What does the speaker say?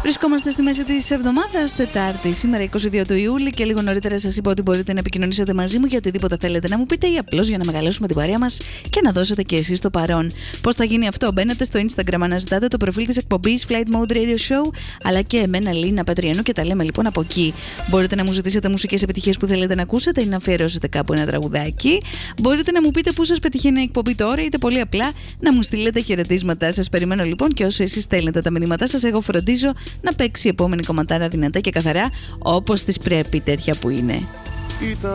Βρισκόμαστε στη μέση της εβδομάδας, Τετάρτη, σήμερα 22 του Ιούλη, και λίγο νωρίτερα σας είπα ότι μπορείτε να επικοινωνήσετε μαζί μου για οτιδήποτε θέλετε να μου πείτε ή απλώς για να μεγαλώσουμε την παρέα μας και να δώσετε και εσείς το παρόν. Πώς θα γίνει αυτό? Μπαίνετε στο Instagram, αναζητάτε το προφίλ της εκπομπής Flight Mode Radio Show, αλλά και εμένα, Λίνα Πατριανού, και τα λέμε λοιπόν από εκεί. Μπορείτε να μου ζητήσετε μουσικές επιτυχίες που θέλετε να ακούσετε ή να αφιερώσετε κάπου ένα τραγουδάκι. Μπορείτε να μου πείτε πού σας πετυχαίνει η εκπομπή τώρα, είτε πολύ απλά να μου στείλετε χαιρετίσματα. Σας περιμένω λοιπόν, και όσο εσείς στέλνετε τα μηνύματά σας, εγώ φροντίζω να παίξει η επόμενη κομματάρα δυνατά και καθαρά, όπως της πρέπει, τέτοια που είναι.